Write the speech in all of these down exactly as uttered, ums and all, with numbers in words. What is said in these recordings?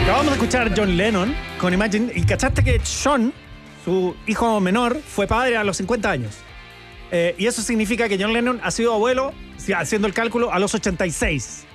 Acabamos de escuchar a John Lennon con Imagine y cachaste que Sean, su hijo menor, fue padre a los cincuenta años. Eh, y eso significa que John Lennon ha sido abuelo, haciendo el cálculo, a los ochenta y seis.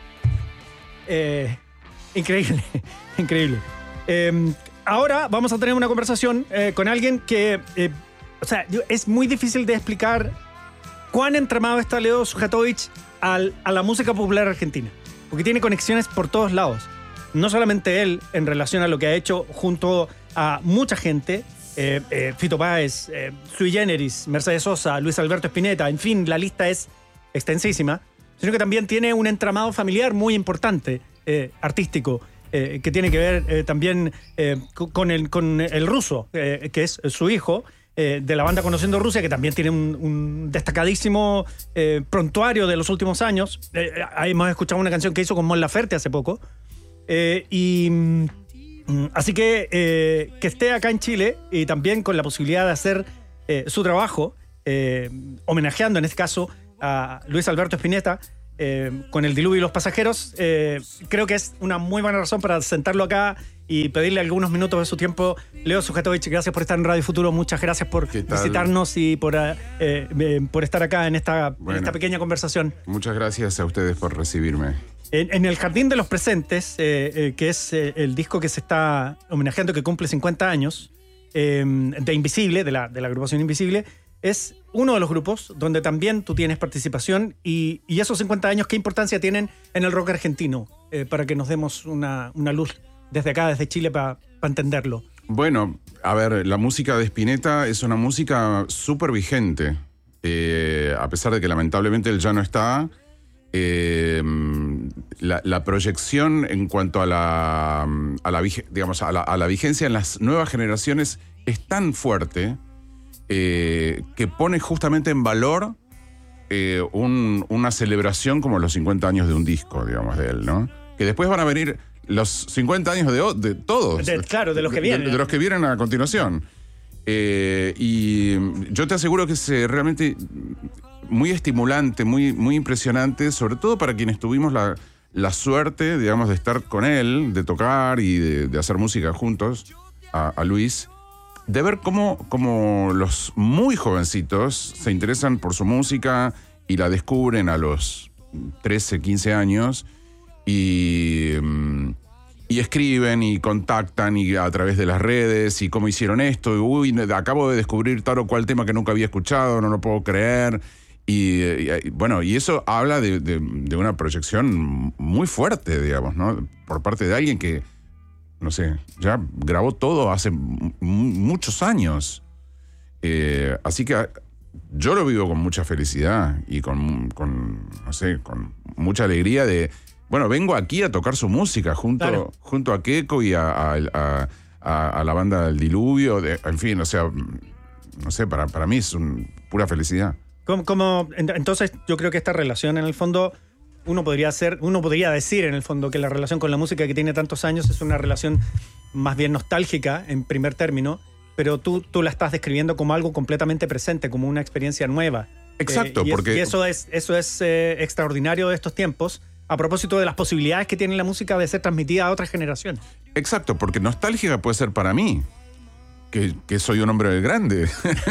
Eh, increíble, increíble. Eh, ahora vamos a tener una conversación eh, con alguien que, eh, o sea, es muy difícil de explicar cuán entramado está Leo Sujatovich al, a la música popular argentina, porque tiene conexiones por todos lados. No solamente él en relación a lo que ha hecho junto a mucha gente, eh, eh, Fito Páez, eh, Sui Generis, Mercedes Sosa, Luis Alberto Spinetta, en fin, la lista es extensísima, sino que también tiene un entramado familiar muy importante, eh, artístico, eh, que tiene que ver eh, también eh, con, el, con el ruso, eh, que es su hijo, eh, de la banda Conociendo Rusia, que también tiene un, un destacadísimo eh, prontuario de los últimos años. Eh, hemos escuchado una canción que hizo con Mon Laferte hace poco. Eh, y mm, así que eh, que esté acá en Chile y también con la posibilidad de hacer eh, su trabajo, eh, homenajeando en este caso a Luis Alberto Spinetta eh, con El Diluvio y los Pasajeros, eh, creo que es una muy buena razón para sentarlo acá y pedirle algunos minutos de su tiempo. Leo Sujatovich, gracias por estar en Radio Futuro, muchas gracias por visitarnos y por, eh, eh, por estar acá en esta, bueno, en esta pequeña conversación. Muchas gracias a ustedes por recibirme. En, en El Jardín de los Presentes, eh, eh, que es eh, el disco que se está homenajeando, que cumple cincuenta años, eh, de Invisible, de la, de la agrupación Invisible, es uno de los grupos donde también tú tienes participación y, y esos cincuenta años, ¿qué importancia tienen en el rock argentino? Eh, para que nos demos una, una luz desde acá, desde Chile, para pa entenderlo. Bueno, a ver, la música de Spinetta es una música súper vigente, eh, a pesar de que lamentablemente él ya no está. Eh, la, la proyección en cuanto a la, a la, digamos, a la, a la vigencia en las nuevas generaciones es tan fuerte eh, que pone justamente en valor eh, un, una celebración como los cincuenta años de un disco, digamos, de él, ¿no? Que después van a venir los cincuenta años de, de todos. De, claro, de los que vienen. De, de los que vienen a continuación. Eh, y yo te aseguro que es realmente muy estimulante, muy, muy impresionante, sobre todo para quienes tuvimos la, la suerte, digamos, de estar con él, de tocar y de, de hacer música juntos a, a Luis, de ver cómo, cómo los muy jovencitos se interesan por su música y la descubren a los trece, quince años y... Y escriben y contactan y a través de las redes y cómo hicieron esto. Y, uy, acabo de descubrir tal o cual tema que nunca había escuchado, no lo puedo creer. Y, y bueno, y eso habla de, de, de una proyección muy fuerte, digamos, ¿no? Por parte de alguien que, no sé, ya grabó todo hace m- muchos años. Eh, así que yo lo vivo con mucha felicidad y con, con, no sé, con mucha alegría de... Bueno, vengo aquí a tocar su música junto, claro. junto a Keiko y a, a, a, a, a la banda del Diluvio. De, en fin, o sea, no sé, para, para mí es un, pura felicidad. Como, como, entonces, yo creo que esta relación, en el fondo, uno podría hacer, uno podría decir, en el fondo, que la relación con la música que tiene tantos años es una relación más bien nostálgica, en primer término, pero tú, tú la estás describiendo como algo completamente presente, como una experiencia nueva. Exacto, eh, y porque... Es, y eso es, eso es eh, extraordinario de estos tiempos, a propósito de las posibilidades que tiene la música de ser transmitida a otras generaciones. Exacto, porque nostálgica puede ser para mí, que, que soy un hombre grande.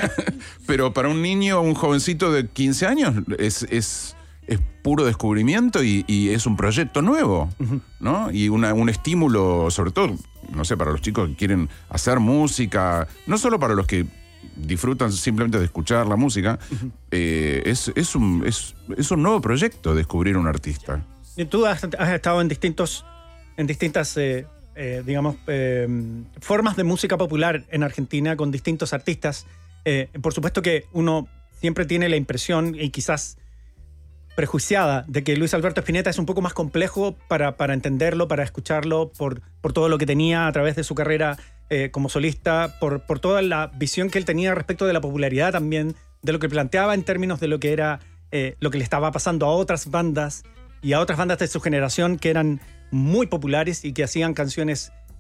Pero para un niño, un jovencito de quince años, es, es, es puro descubrimiento y, y es un proyecto nuevo, uh-huh. ¿no? Y una, un estímulo, sobre todo, no sé, para los chicos que quieren hacer música, no solo para los que disfrutan simplemente de escuchar la música, uh-huh. eh, es, es, un, es, es un nuevo proyecto descubrir un artista. Tú has, has estado en distintos, en distintas, eh, eh, digamos, eh, formas de música popular en Argentina con distintos artistas. Eh, por supuesto que uno siempre tiene la impresión, y quizás prejuiciada, de que Luis Alberto Spinetta es un poco más complejo para, para entenderlo, para escucharlo, por, por todo lo que tenía a través de su carrera eh, como solista, por, por toda la visión que él tenía respecto de la popularidad también, de lo que planteaba en términos de lo que era eh, lo que le estaba pasando a otras bandas y a otras bandas de su generación que eran muy populares y que hacían canciones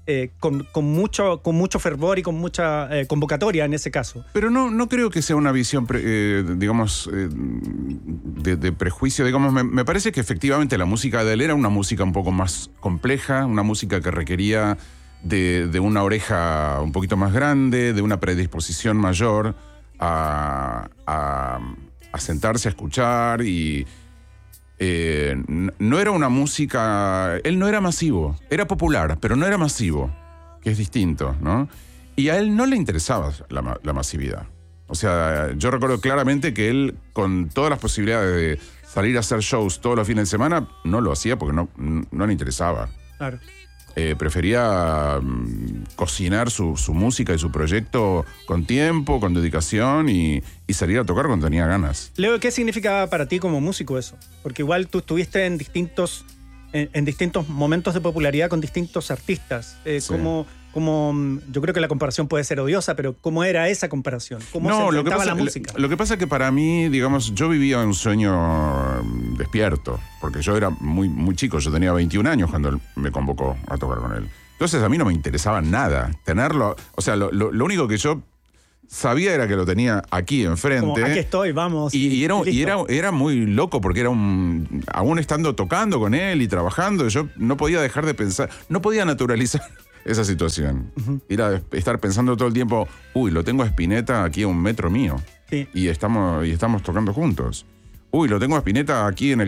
eh, con, con, mucho, con mucho fervor y con mucha eh, convocatoria en ese caso. Pero no, no creo que sea una visión, pre, eh, digamos, eh, de, de prejuicio. Digamos, me, me parece que efectivamente la música de él era una música un poco más compleja, una música que requería de, de una oreja un poquito más grande, de una predisposición mayor a, a, a sentarse a escuchar y... Eh, no era una música... Él no era masivo, era popular, pero no era masivo, que es distinto, ¿no? Y a él no le interesaba la, la masividad. O sea, yo recuerdo claramente que él, con todas las posibilidades de salir a hacer shows todos los fines de semana, no lo hacía porque no, no le interesaba. Claro. Eh, prefería um, cocinar su, su música y su proyecto con tiempo, con dedicación y, y salir a tocar cuando tenía ganas. Leo, ¿qué significaba para ti como músico eso? Porque igual tú estuviste en distintos, en, en distintos momentos de popularidad con distintos artistas. Eh, Sí. ¿cómo, cómo, yo creo que la comparación puede ser odiosa, pero ¿cómo era esa comparación? ¿Cómo No, se lo que, enfrentaba pasa, la música? lo, lo que pasa es que para mí, digamos, yo vivía un sueño um, despierto, porque yo era muy, muy chico, yo tenía veintiún años cuando él me convocó a tocar con él. Entonces a mí no me interesaba nada tenerlo, o sea, lo, lo, lo único que yo sabía era que lo tenía aquí enfrente. Como, aquí estoy, vamos. Y, y, era, listo. y era, era muy loco porque era un... Aún estando tocando con él y trabajando, yo no podía dejar de pensar, no podía naturalizar esa situación. Uh-huh. Ir a estar pensando todo el tiempo, uy, lo tengo a Spinetta aquí a un metro mío. Sí. Y estamos, y estamos tocando juntos. Uy, lo tengo a Spinetta aquí en el